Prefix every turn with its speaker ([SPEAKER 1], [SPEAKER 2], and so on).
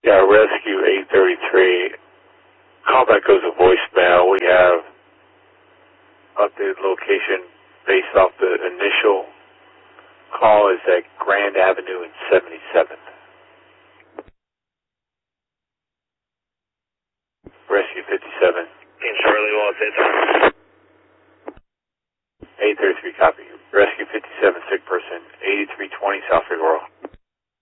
[SPEAKER 1] Yeah, Rescue 833. Callback goes to voicemail. We have updated location based off the initial call is at Grand Avenue and 77th. Rescue 57.
[SPEAKER 2] In Charlie Wall,
[SPEAKER 1] 833 copy. Rescue 57, sick person, 8320 South Figueroa.